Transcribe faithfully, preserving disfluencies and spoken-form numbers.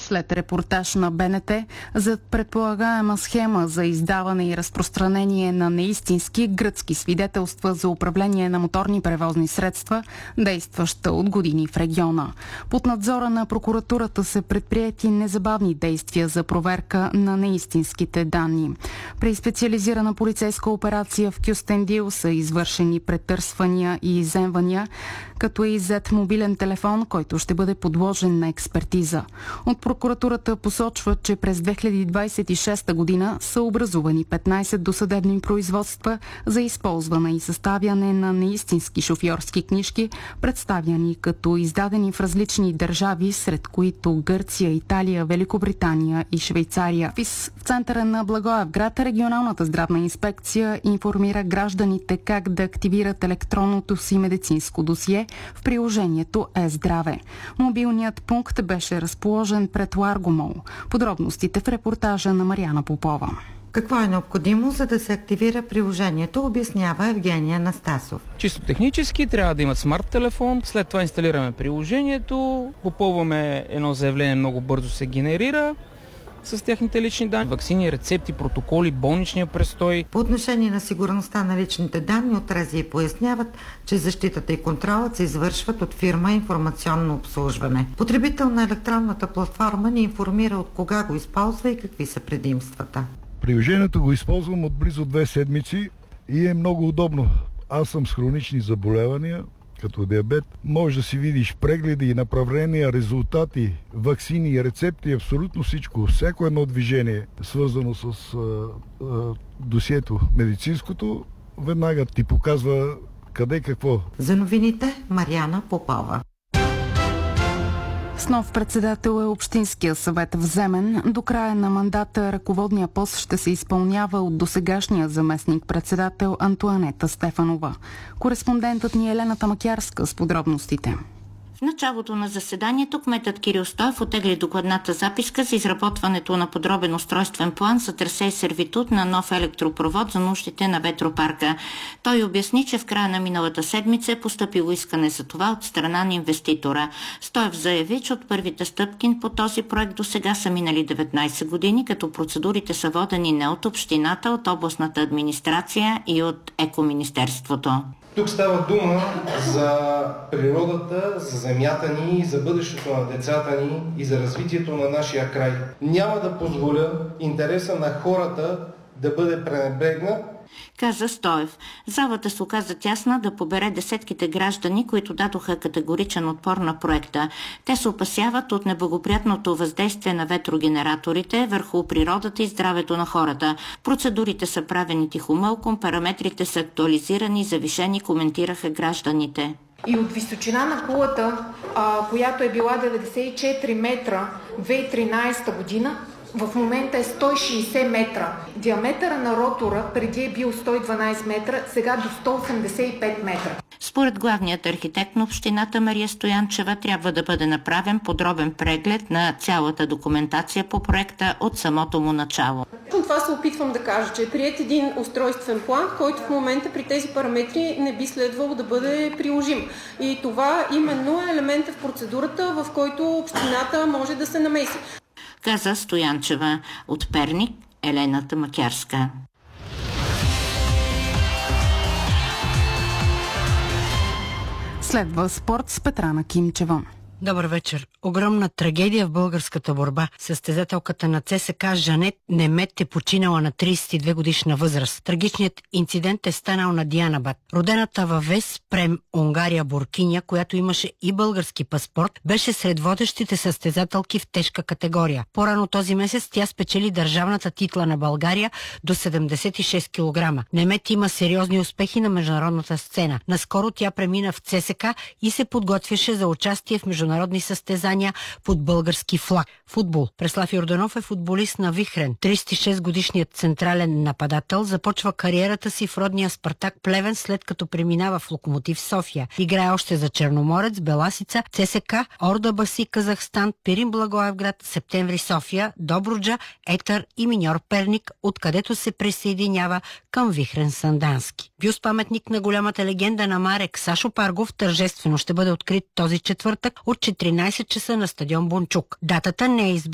След репортаж на Б Н Т за предполагаема схема за издаване и разпространение на неистински гръцки свидетелства за управление на моторни превозни средства, действаща от години в региона. Под надзора на прокуратурата са предприети незабавни действия за проверка на неистинските данни. При специализирана полицейска операция в Кюстендил са извършени претърсвания и изземвания, като е иззет мобилен телефон, който ще бъде подложен на експертиза. От прокуратурата посочват, че през две хиляди двадесет и шеста година са образувани петнадесет досъдебни производства за използване и съставяне на неистински шофьорски книжки, представяни като издадени в различни държави, сред които Гърция, Италия, Великобритания и Швейцария. В центъра на Благоевград регионалната здравна инспекция информира гражданите как да активират електронното си медицинско досие в приложението Е-здраве. Мобилният пункт беше разположен пред Ларгомол. Подробностите в репортажа на Мариана Попова. Какво е необходимо, за да се активира приложението, обяснява Евгения Анастасов. Чисто технически трябва да имат смарт телефон, след това инсталираме приложението, попълваме едно заявление, много бързо се генерира с техните лични данни, ваксини, рецепти, протоколи, болничния престой. По отношение на сигурността на личните данни от РЗИ поясняват, че защитата и контролът се извършват от фирма Информационно обслужване. Потребител на електронната платформа ни информира от кога го използва и какви са предимствата. Приложението го използвам от близо две седмици и е много удобно. Аз съм с хронични заболявания, като диабет. Може да си видиш прегледи, направления, резултати, ваксини, рецепти, абсолютно всичко. Всяко едно движение, свързано с а, а, досието медицинското, веднага ти показва къде какво. За новините Мариана Попова. С нов председател е Общинския съвет в Земен. До края на мандата ръководния пост ще се изпълнява от досегашния заместник-председател Антоанета Стефанова. Кореспондентът ни Елената Макярска с подробностите. В началото на заседанието кметът Кирил Стоев отегли докладната записка за изработването на подробен устройствен план за трасе и сервитут на нов електропровод за нуждите на ветропарка. Той обясни, че в края на миналата седмица е постъпило искане за това от страна на инвеститора. Стоев заяви, че от първите стъпки по този проект до сега са минали деветнадесет години, като процедурите са водени не от общината, от областната администрация и от екоминистерството. Тук става дума за природата, за земята ни, за бъдещето на децата ни и за развитието на нашия край. Няма да позволя интереса на хората да бъде пренебрегнат, каза Стоев. Залата се оказа тясна да побере десетките граждани, които дадоха категоричен отпор на проекта. Те се опасяват от неблагоприятното въздействие на ветрогенераторите върху природата и здравето на хората. Процедурите са правени тихомълком, параметрите са актуализирани, завишени, коментираха гражданите. И от височина на кулата, а, която е била деветдесет и четири метра в две хиляди и тринадесета година, в момента е сто и шейсет метра. Диаметъра на ротора преди е бил сто и дванадесет метра, сега до сто осемдесет и пет метра. Според главният архитект на общината Мария Стоянчева трябва да бъде направен подробен преглед на цялата документация по проекта от самото му начало. Това се опитвам да кажа, че е приет един устройствен план, който в момента при тези параметри не би следвало да бъде приложим. И това именно е елемента в процедурата, в който общината може да се намеси. Каза Стоянчева. От Перник Елената Макярска. Следва спорт с Петрана Кимчева. Добър вечер. Огромна трагедия в българската борба. Състезателката на ЦСКА Жанет Немет е починала на тридесет и две годишна възраст. Трагичният инцидент е станал на Дианабад. Родената във Вес Прем, Унгария, Буркиня, която имаше и български паспорт, беше сред водещите състезателки в тежка категория. По-рано този месец тя спечели държавната титла на България до седемдесет и шест килограма. Немет има сериозни успехи на международната сцена. Наскоро тя премина в ЦСКА и се подготвяше за участие в международни състезания под български флаг. Футбол. Преслав Йорданов е футболист на Вихрен. тридесет и шест годишният централен нападател започва кариерата си в родния Спартак Плевен, след като преминава в Локомотив София. Играе още за Черноморец, Беласица, ЦСКА, Орда Баси, Казахстан, Пирин Благоевград, Септември София, Добруджа, Етър и Миньор Перник, откъдето се присъединява към Вихрен Сандански. Бюст паметник на голямата легенда на Марек Сашо Паргов тържествено ще бъде открит този четвъртък от четиринадесет часа на стадион Бончук. Датата не е избрана